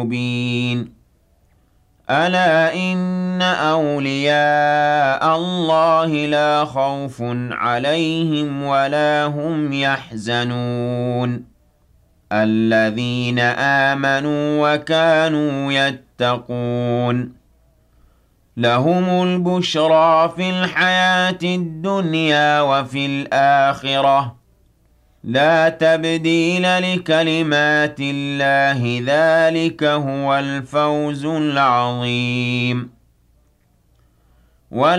مبين ألا إن أولياء الله لا خوف عليهم ولا هم يحزنون الذين آمنوا وكانوا يتقون لهم البشرى في الحياة الدنيا وفي الآخرة لا تبديل لكلمات الله ذلك هو الفوز العظيم